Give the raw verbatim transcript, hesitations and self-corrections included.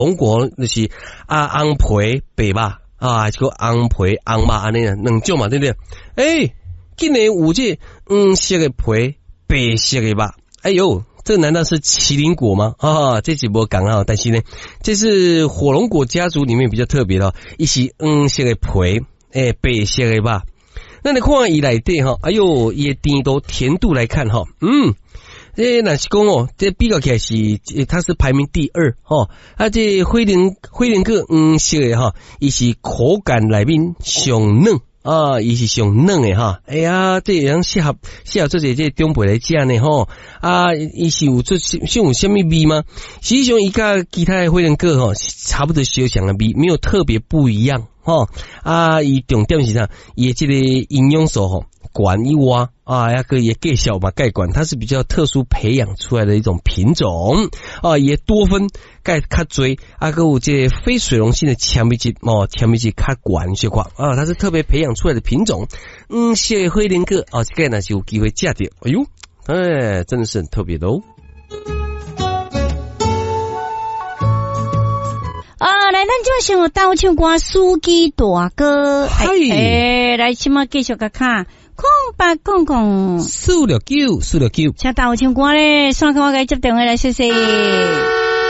中国就是啊红皮白肉啊，这个红皮红肉安尼啊，两种嘛，对不对？诶，竟然有这黄色的皮，白色的肉，哎呦！这难道是麒麟果吗？啊，这几波讲啊，但是呢，这是火龙果家族里面比较特别的，一些黄色的皮，诶，白色的肉。那你看以来对哈，哎呦，也甜度甜度来看哈，嗯，这那是讲哦，这比较起来是，它是排名第二哈，啊，这灰林灰林个黄色的哈，伊是口感内面上嫩。啊，伊是上嫩诶哈，哎呀，这样适合适合做这这中辈来食呢吼。啊，伊是有做是有什么味吗？实际上伊甲其他的灰人果吼差不多相像的味，没有特别不一样吼。啊，伊重点是啥？伊这个营养素吼，管一挖啊，那个也介绍嘛，盖管它是比较特殊培养出来的一种品种啊，也多酚钙较多，啊个有这非水溶性的纤维质哦，纤维质较管些块啊，它是特别培养出来的品种。嗯，谢灰林果哦，这个呢是有机会食到，哎呦，哎，真的是很特别的哦。 啊，来，咱就先有倒唱歌司机大哥， 嗨， 哎，来，起码继续个看。空白空空， 四六九四六九， 请倒唱歌咧，上课我该接电话来，谢谢。